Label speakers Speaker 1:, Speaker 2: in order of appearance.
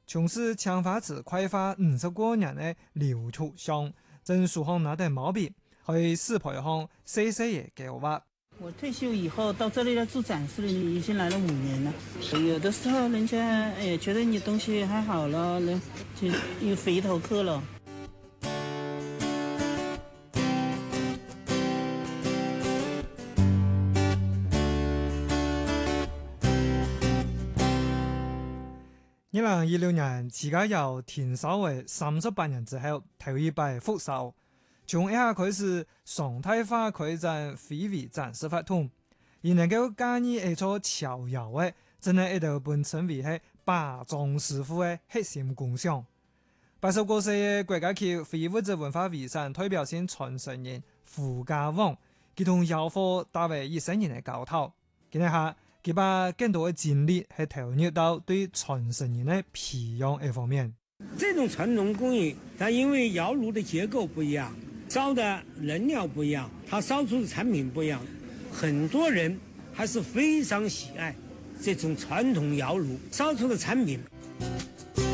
Speaker 1: 從事強化池規劃50多年的劉土祥，正數項那點毛病，去師培項細細嘅計劃。
Speaker 2: 我退休以後到這裡來做展示，已經來了5年了。有的時候人家覺得你東西還好了，就又回頭客了。
Speaker 1: 2016年，自家由停售為38年之後，頭一擺復售，從一下開始常態化開展非遺展示活動，而能夠加以一座橋謠嘅，真係一道本稱為係把莊師傅嘅核心工匠。80多歲嘅國家級非物質文化遺產代表性傳承人胡家旺，佢同窯火打為20年嘅交頭，今日下。佢把更多的精力係投入到對傳承人的培養一方面。
Speaker 3: 這種傳統工藝，它因為窯爐的結構不一樣，燒的燃料不一樣，它燒出的產品不一樣，很多人還是非常喜愛這種傳統窯爐燒出的產品。